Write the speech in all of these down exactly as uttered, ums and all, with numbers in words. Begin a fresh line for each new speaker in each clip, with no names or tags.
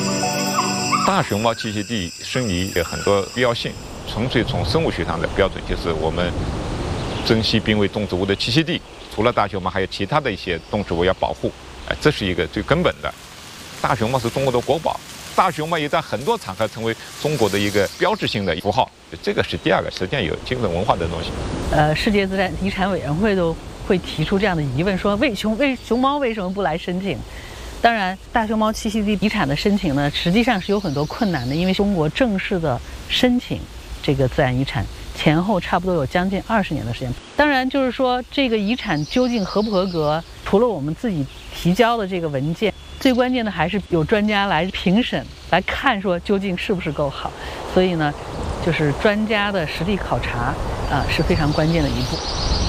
大熊猫栖息地申遗有很多必要性，纯粹从生物学上的标准，就是我们珍稀濒危动植物的栖息地，除了大熊猫，还有其他的一些动植物要保护，哎，这是一个最根本的。大熊猫是中国的国宝，大熊猫也在很多场合成为中国的一个标志性的符号，这个是第二个，实际上有精神文化的东西。
呃，世界自然遗产委员会都会提出这样的疑问，说为熊为熊猫为什么不来申请？当然，大熊猫栖息地遗产的申请呢，实际上是有很多困难的，因为中国正式的申请这个自然遗产前后差不多有将近二十年的时间。当然，就是说这个遗产究竟合不合格，除了我们自己提交的这个文件，最关键的还是有专家来评审，来看说究竟是不是够好。所以呢，就是专家的实地考察啊是非常关键的一步。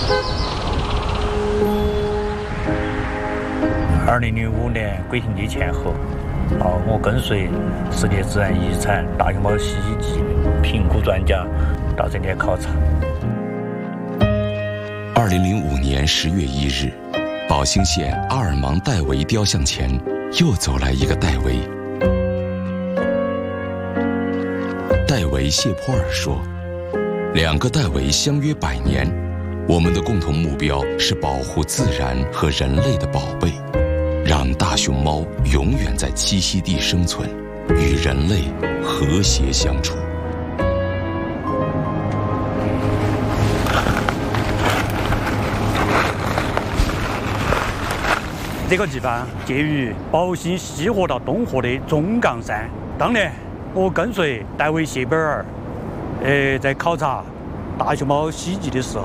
二零零五年国庆节前后，啊，我跟随世界自然遗产大熊猫栖息地评估专家到这里考察。
二零零五年十月一日，宝兴县阿尔芒戴维雕像前又走来一个戴维。戴维谢普尔说：“两个戴维相约百年，我们的共同目标是保护自然和人类的宝贝。”让大熊猫永远在栖息地生存，与人类和谐相处。
这个地方介于宝兴西河到东河的中岗山。当年我跟随戴维谢贝尔，呃，在考察大熊猫栖息地的时候，